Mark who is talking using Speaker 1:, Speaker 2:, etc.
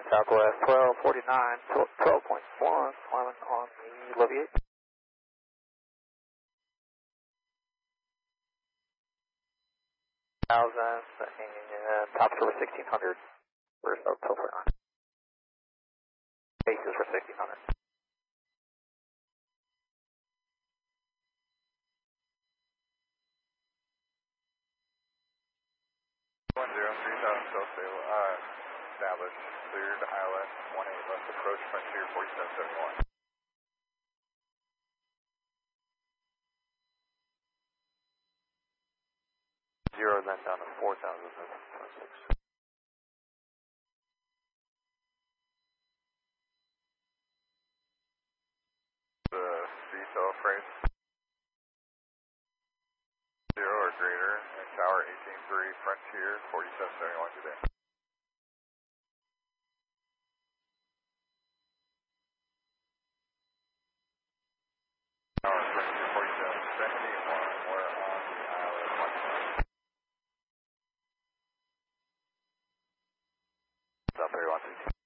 Speaker 1: Southwest 1249, 12.1, climbing on the Leviate. Thousand and tops over 1600 for South 1249. Bases for 1600.
Speaker 2: 3000 South Stable, established, cleared, ILS 18 left approach, Frontier 4771.
Speaker 1: Zero, then down to 4,000.
Speaker 2: The VTOL freight, 0 or greater, and tower 18.3, Frontier 4771 today. Tower Frontier 4771, we're on the ILS 19.
Speaker 1: South 31.